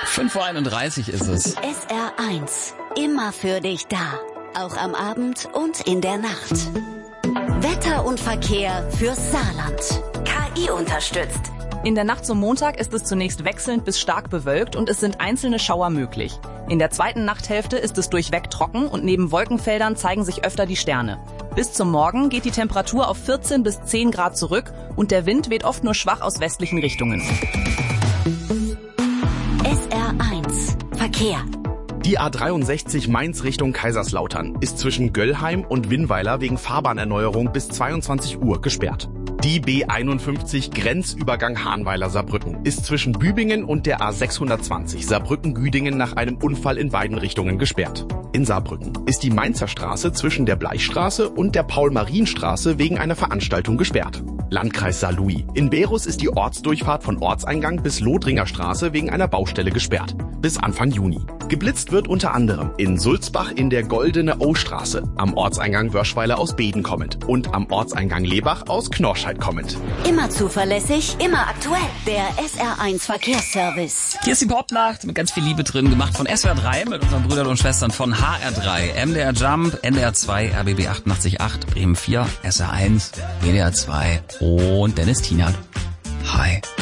5:31 ist es. SR1, immer für dich da. Auch am Abend und in der Nacht. Wetter und Verkehr fürs Saarland. KI unterstützt. In der Nacht zum Montag ist es zunächst wechselnd bis stark bewölkt und es sind einzelne Schauer möglich. In der zweiten Nachthälfte ist es durchweg trocken und neben Wolkenfeldern zeigen sich öfter die Sterne. Bis zum Morgen geht die Temperatur auf 14 bis 10 Grad zurück und der Wind weht oft nur schwach aus westlichen Richtungen. SR1 Verkehr. Die A63 Mainz Richtung Kaiserslautern ist zwischen Göllheim und Winnweiler wegen Fahrbahnerneuerung bis 22 Uhr gesperrt. Die B51 Grenzübergang Hahnweiler-Saarbrücken ist zwischen Bübingen und der A620 Saarbrücken-Güdingen nach einem Unfall in beiden Richtungen gesperrt. In Saarbrücken ist die Mainzer Straße zwischen der Bleichstraße und der Paul-Marien-Straße wegen einer Veranstaltung gesperrt. Landkreis Saarlouis. In Berus ist die Ortsdurchfahrt von Ortseingang bis Lodringer Straße wegen einer Baustelle gesperrt. Bis Anfang Juni. Geblitzt wird unter anderem in Sulzbach in der Goldene O-Straße, am Ortseingang Wörschweiler aus Beden kommend und am Ortseingang Lebach aus Knorrscheid kommend. Immer zuverlässig, immer aktuell. Der SR1 Verkehrsservice. Hier ist die Popnacht mit ganz viel Liebe drin, gemacht von SWR 3 mit unseren Brüdern und Schwestern von HR3, MDR Jump, NDR 2, RBB 88.8, Bremen 4, SR1, WDR 2 und Dennis Tienert. Hi.